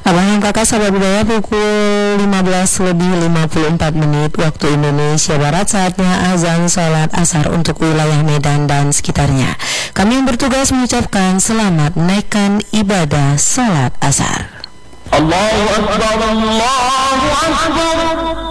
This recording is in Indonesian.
Abang dan kakak sahabat budaya, pukul 15:54 waktu Indonesia Barat, saatnya azan sholat asar untuk wilayah Medan dan sekitarnya. Kami yang bertugas mengucapkan selamat menaikkan ibadah sholat asar. Allahu Akbar, Allahu Akbar.